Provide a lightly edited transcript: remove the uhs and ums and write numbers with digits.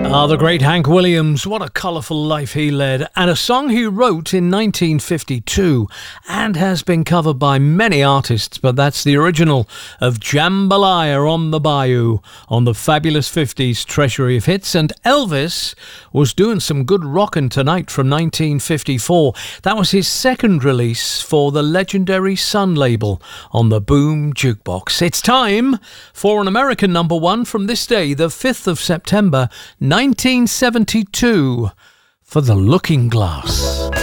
The great Hank Williams, what a colourful life he led, and a song he wrote in 1952 and has been covered by many artists, but that's the original of Jambalaya on the Bayou on the fabulous 50s Treasury of Hits. And Elvis was doing some good rockin' tonight from 1954. That was his second release for the legendary Sun label on the Boom Jukebox. It's time for an American number one from this day, the 5th of September 1972, for The Looking Glass.